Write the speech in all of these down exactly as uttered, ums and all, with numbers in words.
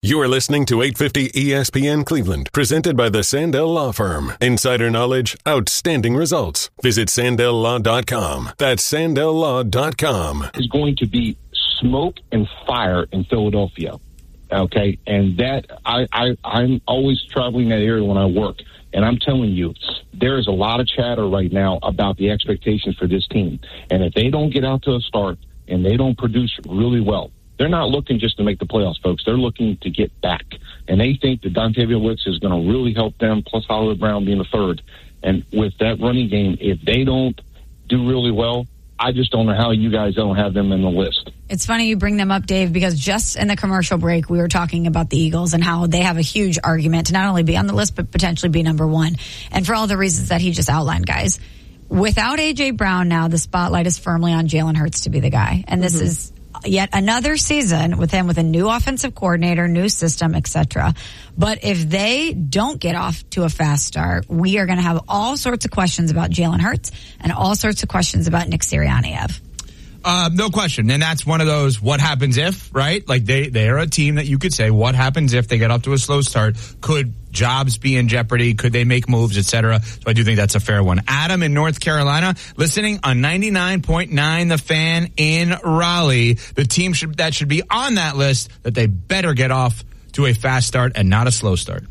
You are listening to eight fifty E S P N Cleveland, presented by the Sandell Law Firm. Insider knowledge, outstanding results. Visit Sandell Law dot com. That's Sandell Law dot com. Is going to be smoke and fire in Philadelphia. Okay, and that I, I I'm always traveling that area when I work, and I'm telling you, there is a lot of chatter right now about the expectations for this team, and if they don't get out to a start and they don't produce really well, they're not looking just to make the playoffs, folks. They're looking to get back, and they think that Dontavian Wicks is going to really help them. Plus Hollywood Brown being the third, and with that running game, if they don't do really well, I just don't know how you guys don't have them in the list. It's funny you bring them up, Dave, because just in the commercial break, we were talking about the Eagles and how they have a huge argument to not only be on the list, but potentially be number one. And for all the reasons that he just outlined, guys. Without A J. Brown now, the spotlight is firmly on Jalen Hurts to be the guy. And this mm-hmm. is yet another season with him with a new offensive coordinator, new system, et cetera. But if they don't get off to a fast start, we are going to have all sorts of questions about Jalen Hurts and all sorts of questions about Nick Sirianni. Ev. Uh, no question. And that's one of those what happens if, right? Like they, they're a team that you could say what happens if they get off to a slow start. Could jobs be in jeopardy? Could they make moves, et cetera? So I do think that's a fair one. Adam in North Carolina, listening on ninety-nine point nine The Fan in Raleigh. The team should, that should be on that list, that they better get off to a fast start and not a slow start.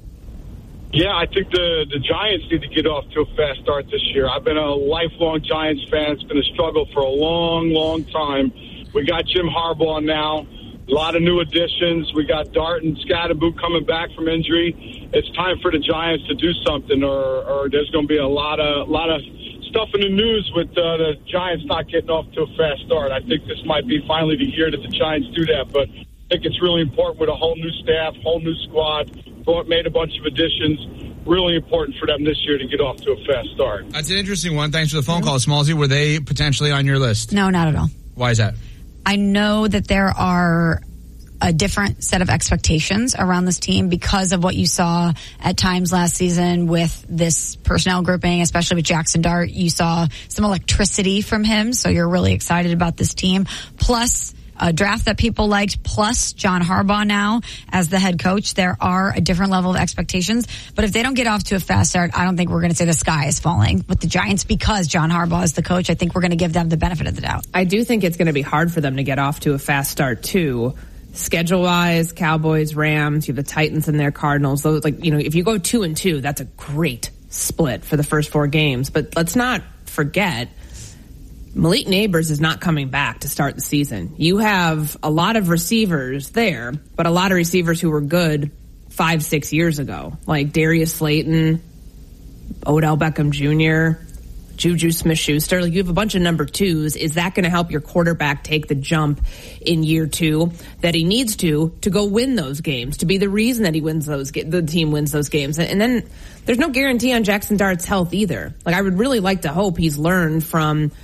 Yeah, I think the, the Giants need to get off to a fast start this year. I've been a lifelong Giants fan. It's been a struggle for a long, long time. We got Jim Harbaugh now. A lot of new additions. We got Dart and Scatterboot coming back from injury. It's time for the Giants to do something, or, or there's going to be a lot of lot of stuff in the news with uh, the Giants not getting off to a fast start. I think this might be finally the year that the Giants do that, but I think it's really important with a whole new staff, whole new squad, made a bunch of additions. Really important for them this year to get off to a fast start. That's an interesting one. Thanks for the phone call, Smallsy. Were they potentially on your list? No, not at all. Why is that? I know that there are a different set of expectations around this team because of what you saw at times last season with this personnel grouping, especially with Jackson Dart. You saw some electricity from him, so you're really excited about this team. Plus, a draft that people liked, plus John Harbaugh now as the head coach. There are a different level of expectations. But if they don't get off to a fast start, I don't think we're going to say the sky is falling with the Giants because John Harbaugh is the coach. I think we're going to give them the benefit of the doubt. I do think it's going to be hard for them to get off to a fast start, too. Schedule-wise, Cowboys, Rams, you have the Titans and their Cardinals. Those, like, you know, if you go two and two, that's a great split for the first four games. But let's not forget, Malik Neighbors is not coming back to start the season. You have a lot of receivers there, but a lot of receivers who were good five, six years ago, like Darius Slayton, Odell Beckham Junior, Juju Smith-Schuster. Like, you have a bunch of number twos. Is that going to help your quarterback take the jump in year two that he needs to to go win those games, to be the reason that he wins those ga- the team wins those games? And, and then there's no guarantee on Jackson Dart's health either. Like, I would really like to hope he's learned from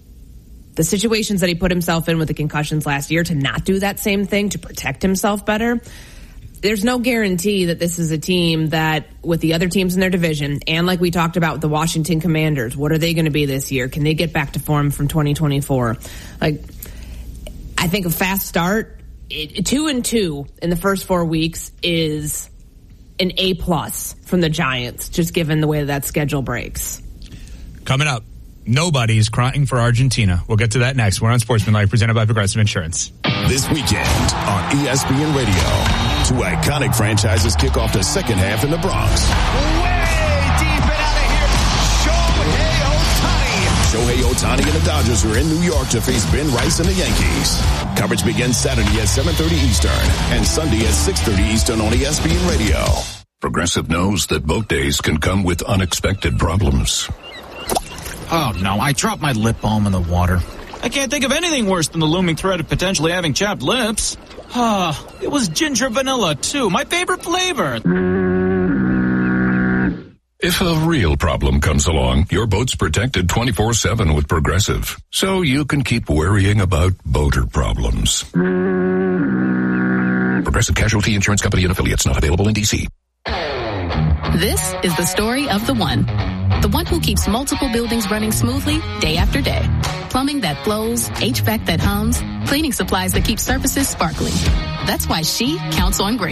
the situations that he put himself in with the concussions last year to not do that same thing, to protect himself better. There's no guarantee that this is a team that, with the other teams in their division, and like we talked about with the Washington Commanders, what are they going to be this year? Can they get back to form from twenty twenty-four? Like, I think a fast start, it, two and two in the first four weeks is an A plus from the Giants, just given the way that, that schedule breaks. Coming up, nobody's crying for Argentina. We'll get to that next. We're on Sportsmanlike, presented by Progressive Insurance. This weekend on E S P N Radio, two iconic franchises kick off the second half in the Bronx. Way deep and out of here, Shohei Ohtani. Shohei Ohtani and the Dodgers are in New York to face Ben Rice and the Yankees. Coverage begins Saturday at seven thirty Eastern and Sunday at six thirty Eastern on E S P N Radio. Progressive knows that boat days can come with unexpected problems. Oh, no, I dropped my lip balm in the water. I can't think of anything worse than the looming threat of potentially having chapped lips. Ah, it was ginger vanilla, too. My favorite flavor. If a real problem comes along, your boat's protected twenty-four seven with Progressive, so you can keep worrying about boater problems. Progressive Casualty Insurance Company and Affiliates, not available in D C. This is the story of the one. The one who keeps multiple buildings running smoothly day after day. Plumbing that flows, H V A C that hums, cleaning supplies that keep surfaces sparkling. That's why she counts on Granger.